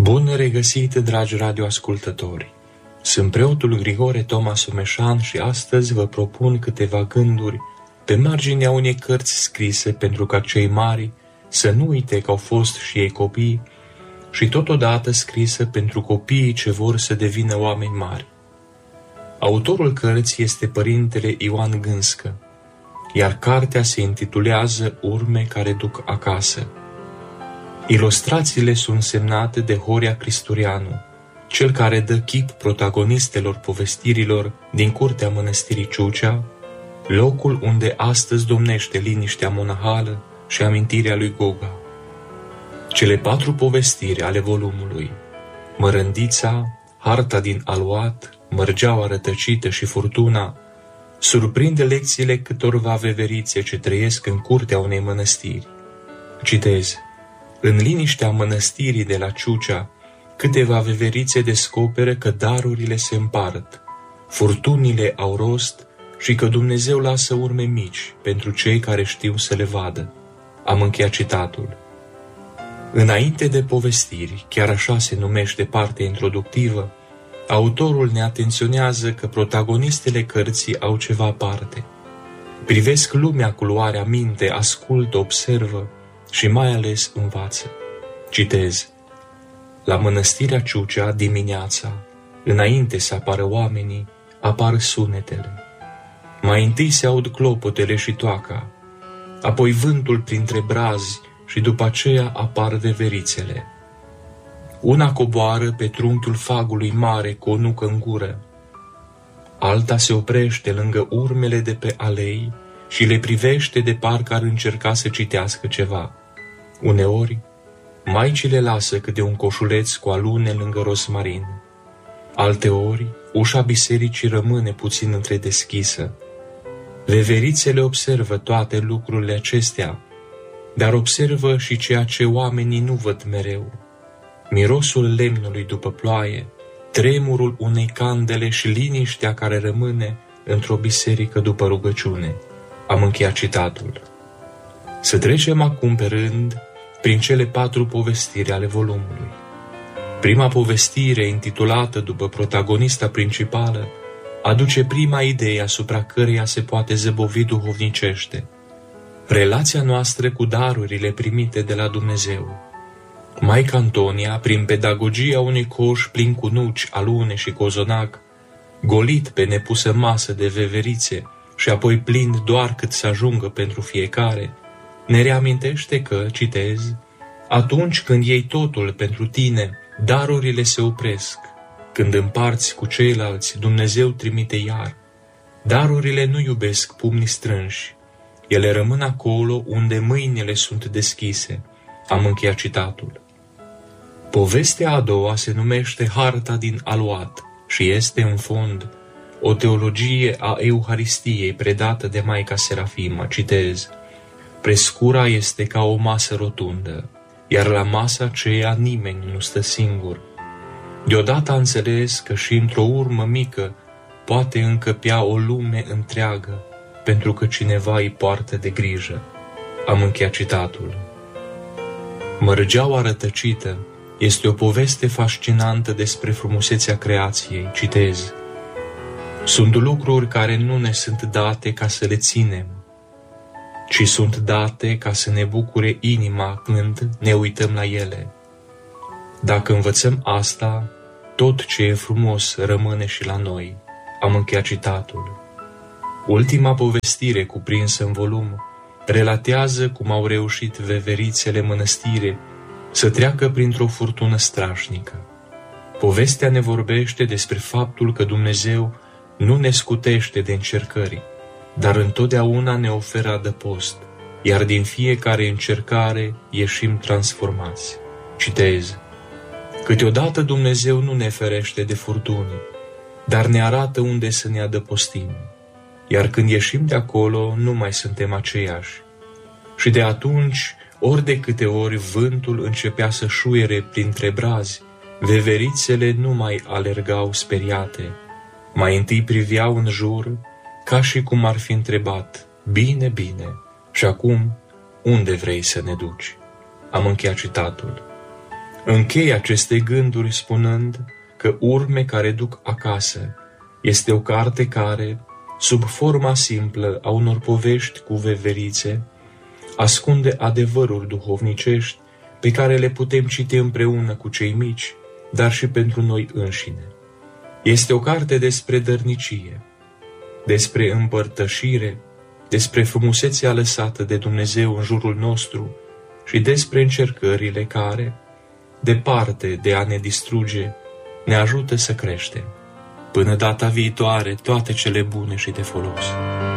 Bun regăsit, dragi radioascultători! Sunt preotul Grigore Toma Someșan și astăzi vă propun câteva gânduri pe marginea unei cărți scrise pentru ca cei mari să nu uite că au fost și ei copii și totodată scrisă pentru copiii ce vor să devină oameni mari. Autorul cărții este părintele Ioan Gânscă, iar cartea se intitulează Urme care duc acasă. Ilustrațiile sunt semnate de Horia Cristurianu, cel care dă chip protagonistelor povestirilor din curtea mănăstirii Ciucea, locul unde astăzi domnește liniștea monahală și amintirea lui Goga. Cele 4 povestiri ale volumului, Mărândița, Harta din Aluat, Mărgeaua rătăcită și Furtuna, surprinde lecțiile câtorva veverițe ce trăiesc în curtea unei mănăstiri. Citez: în liniștea mănăstirii de la Ciucea, câteva veverițe descoperă că darurile se împart, furtunile au rost și că Dumnezeu lasă urme mici pentru cei care știu să le vadă. Am încheiat citatul. Înainte de povestiri, chiar așa se numește partea introductivă, autorul ne atenționează că protagonistele cărții au ceva aparte. Privesc lumea cu luarea minte, ascultă, observă și mai ales învață. Citez: la mănăstirea Ciucea, dimineața, înainte să apară oamenii, apar sunetele. Mai întâi se aud clopotele și toaca, apoi vântul printre brazi și după aceea apar veverițele. Una coboară pe trunchiul fagului mare cu o nucă în gură, alta se oprește lângă urmele de pe alei și le privește de parcă ar încerca să citească ceva. Uneori, maicile lasă câte un coșuleț cu alune lângă rosmarin. Alteori, ușa bisericii rămâne puțin întredeschisă. Veverițele observă toate lucrurile acestea, dar observă și ceea ce oamenii nu văd mereu: mirosul lemnului după ploaie, tremurul unei candele și liniștea care rămâne într-o biserică după rugăciune. Am încheiat citatul. Să trecem acum pe rând prin cele 4 povestiri ale volumului. Prima povestire, intitulată după protagonista principală, aduce prima idee asupra căreia se poate zăbovi duhovnicește: relația noastră cu darurile primite de la Dumnezeu. Maica Antonia, prin pedagogia unui coș plin cu nuci, alune și cozonac, golit pe nepusă masă de veverițe și apoi plin doar cât să ajungă pentru fiecare, ne reamintește că, citez, atunci când iei totul pentru tine, darurile se opresc. Când împarți cu ceilalți, Dumnezeu trimite iar. Darurile nu iubesc pumnii strânși. Ele rămân acolo unde mâinile sunt deschise. Am încheiat citatul. Povestea a doua se numește Harta din Aluat și este, în fond, o teologie a Euharistiei predată de Maica Serafima. Citez: prescura este ca o masă rotundă, iar la masa aceea nimeni nu stă singur. Deodată a înțeles că și într-o urmă mică poate încăpea o lume întreagă, pentru că cineva îi poartă de grijă. Am încheiat citatul. Mărgeaua rătăcită este o poveste fascinantă despre frumusețea creației. Citez: sunt lucruri care nu ne sunt date ca să le ținem, ci sunt date ca să ne bucure inima când ne uităm la ele. Dacă învățăm asta, tot ce e frumos rămâne și la noi. Am încheiat citatul. Ultima povestire cuprinsă în volum relatează cum au reușit veverițele mănăstire să treacă printr-o furtună strașnică. Povestea ne vorbește despre faptul că Dumnezeu nu ne scutește de încercări, dar întotdeauna ne oferă adăpost, iar din fiecare încercare ieșim transformați. Citez: câteodată Dumnezeu nu ne ferește de furtuni, dar ne arată unde să ne adăpostim, iar când ieșim de acolo nu mai suntem aceiași. Și de atunci, ori de câte ori vântul începea să șuiere printre brazi, veverițele nu mai alergau speriate, mai întâi priveau în jur, ca și cum ar fi întrebat: bine, bine, și acum unde vrei să ne duci? Am încheiat citatul. Închei aceste gânduri spunând că Urme care duc acasă este o carte care, sub forma simplă a unor povești cu veverițe, ascunde adevăruri duhovnicești pe care le putem citi împreună cu cei mici, dar și pentru noi înșine. Este o carte despre dărnicie, despre împărtășire, despre frumusețea lăsată de Dumnezeu în jurul nostru și despre încercările care, departe de a ne distruge, ne ajută să creștem. Până data viitoare, toate cele bune și de folos.